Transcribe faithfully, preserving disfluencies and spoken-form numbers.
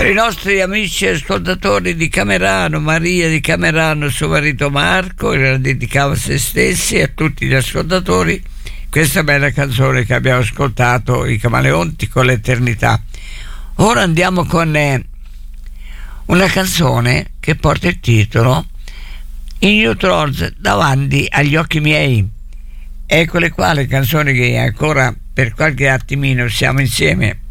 Per i nostri amici ascoltatori di Camerano, Maria di Camerano, suo marito Marco, la dedicava a se stessi e a tutti gli ascoltatori questa bella canzone che abbiamo ascoltato, i Camaleonti con l'Eternità. Ora andiamo con eh, una canzone che porta il titolo In You Trolls, davanti agli occhi miei. Eccole qua le canzoni che ancora per qualche attimino siamo insieme.